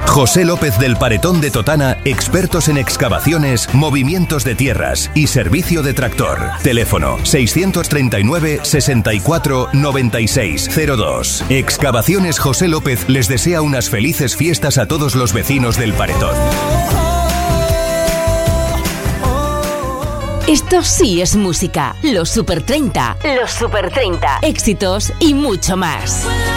José López del Paretón de Totana, expertos en excavaciones, movimientos de tierras y servicio de tractor. Teléfono 639 64 96 02. Excavaciones José López les desea unas felices fiestas a todos los vecinos del Paretón. Esto sí es música. Los Super 30. Los Super 30. Éxitos y mucho más.